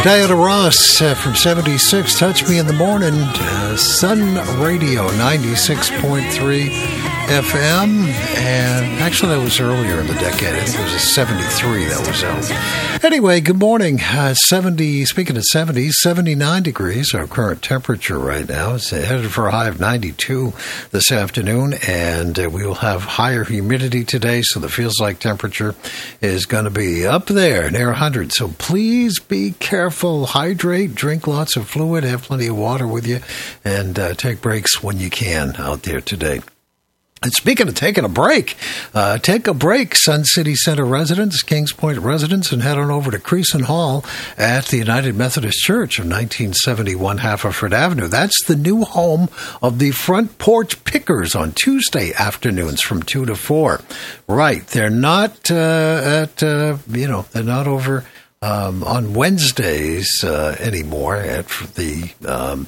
Diana Ross from 76, Touch Me in the Morning, Sun Radio 96.3 FM, and actually that was earlier in the decade. I think it was a 73 that was out. Anyway, good morning. 70, speaking of 70s, 79 degrees, our current temperature right now. It's headed for a high of 92 this afternoon, and we will have higher humidity today, so the feels like temperature is going to be up there, near 100. So please be careful, hydrate, drink lots of fluid, have plenty of water with you, and take breaks when you can out there today. And speaking of taking a break, take a break, Sun City Center residents, Kings Point residents, and head on over to Creason Hall at the United Methodist Church of 1971 Haverford Avenue. That's the new home of the Front Porch Pickers on Tuesday afternoons from 2 to 4. Right, they're not they're not over on Wednesdays anymore at the.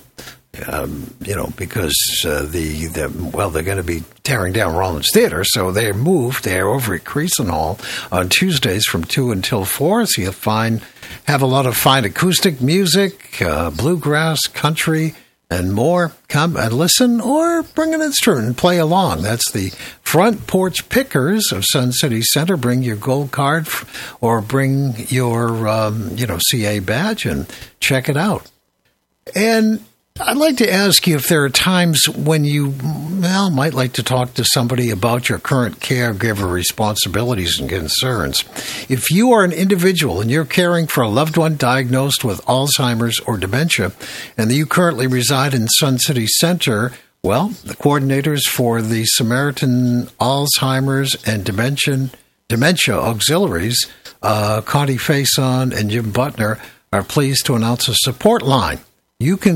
Because they're going to be tearing down Rollins Theater, so they're moved. They're over at Creason Hall on Tuesdays from 2 until 4, so you'll have a lot of fine acoustic music, bluegrass, country, and more. Come and listen or bring an instrument and play along. That's the Front Porch Pickers of Sun City Center. Bring your gold card or bring your, CA badge and check it out. And I'd like to ask you if there are times when you might like to talk to somebody about your current caregiver responsibilities and concerns. If you are an individual and you're caring for a loved one diagnosed with Alzheimer's or dementia, and you currently reside in Sun City Center, well, the coordinators for the Samaritan Alzheimer's and Dementia Auxiliaries, Connie Faison and Jim Butner, are pleased to announce a support line. You can